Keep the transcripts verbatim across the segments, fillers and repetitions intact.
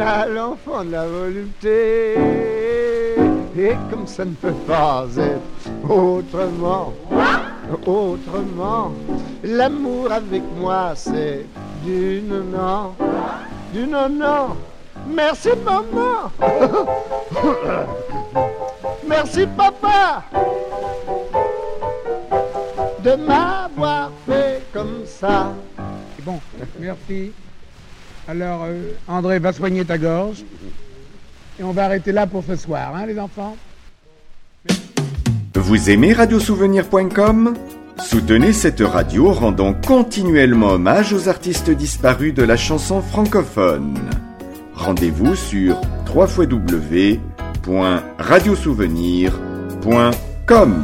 à l'enfant de la volupté. Et comme ça ne peut pas être autrement, autrement, l'amour avec moi c'est du non, du non. Merci maman. Merci papa de m'avoir fait comme ça. Bon, merci. Alors, euh, André, va soigner ta gorge. Et on va arrêter là pour ce soir, hein, les enfants. Vous aimez radiosouvenir point com ? Soutenez cette radio rendant continuellement hommage aux artistes disparus de la chanson francophone. Rendez-vous sur w w w point radiosouvenir point com.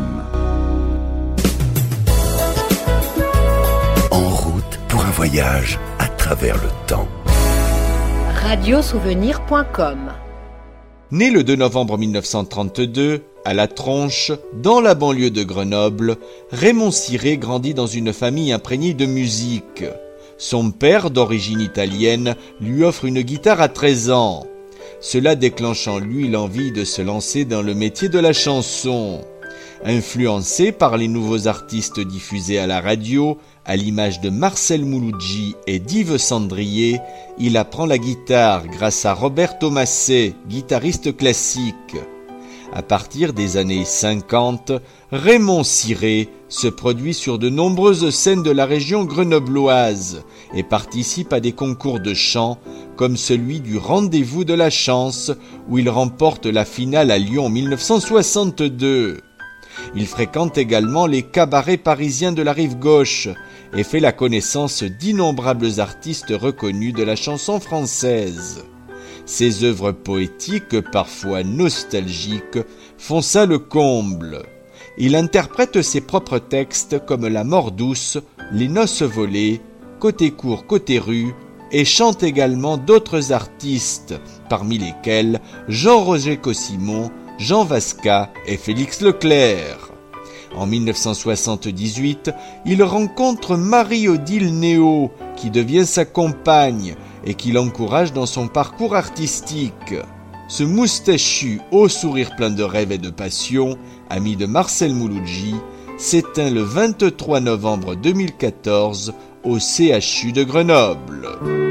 En route pour un voyage à travers le temps. radiosouvenir point com. Né le deux novembre mille neuf cent trente-deux, à La Tronche, dans la banlieue de Grenoble, Raymond Ciré grandit dans une famille imprégnée de musique. Son père, d'origine italienne, lui offre une guitare à treize ans. Cela déclenche en lui l'envie de se lancer dans le métier de la chanson. Influencé par les nouveaux artistes diffusés à la radio, à l'image de Marcel Mouloudji et d'Yves Sandrié, il apprend la guitare grâce à Robert Thomasset, guitariste classique. À partir des années cinquante, Raymond Ciré se produit sur de nombreuses scènes de la région grenobloise et participe à des concours de chant comme celui du Rendez-vous de la Chance où il remporte la finale à Lyon en mille neuf cent soixante-deux. Il fréquente également les cabarets parisiens de la rive gauche et fait la connaissance d'innombrables artistes reconnus de la chanson française. Ses œuvres poétiques, parfois nostalgiques, font ça le comble. Il interprète ses propres textes comme La mort douce, Les noces volées, Côté court, côté rue, et chante également d'autres artistes, parmi lesquels Jean-Roger Cossimon, Jean Vasca et Félix Leclerc. En mille neuf cent soixante-dix-huit, il rencontre Marie-Odile Néo, qui devient sa compagne et qui l'encourage dans son parcours artistique. Ce moustachu au sourire plein de rêves et de passion, ami de Marcel Mouloudji, s'éteint le vingt-trois novembre deux mille quatorze au C H U de Grenoble.